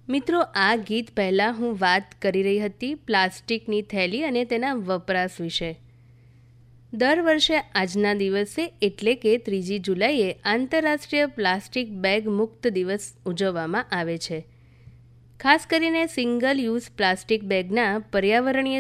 મિત્રો, આ ગીત પહેલાં હું વાત કરી રહી હતી પ્લાસ્ટિકની થેલી અને તેના વપરાશ વિશે. દર વર્ષે આજના દિવસે એટલે કે 3 જુલાઈએ આંતરરાષ્ટ્રીય પ્લાસ્ટિક બેગ મુક્ત દિવસ ઉજવવામાં આવે છે. ખાસ કરીને સિંગલ યુઝ પ્લાસ્ટિક બેગના પર્યાવરણીય